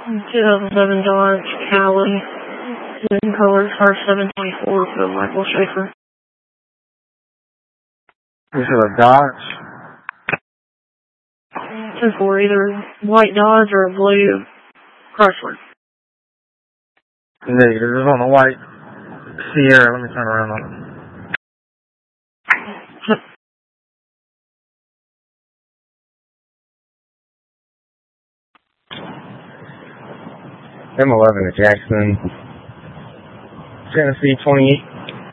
2007 Dodge Cali. In colors R724 for Michael Schaefer. This is a Dodge? It's for either white Dodge or a blue Chrysler. Negative. It's on a white Sierra. Let me turn around on it. M11 at Jackson, Tennessee 28.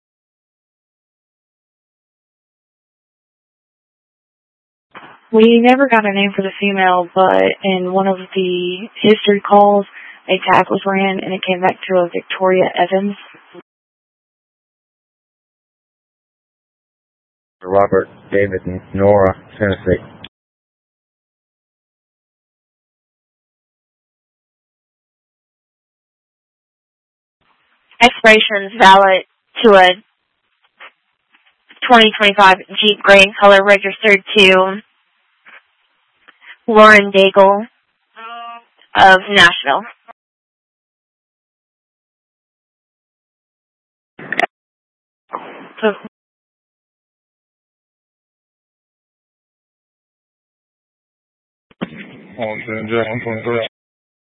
We never got a name for the female, but in one of the history calls, a tag was ran and it came back to a Victoria Evans. Robert David and Nora, Tennessee. Expirations valid to a 2025 Jeep gray in color registered to Lauren Daigle of Nashville. Oh, Jack 123.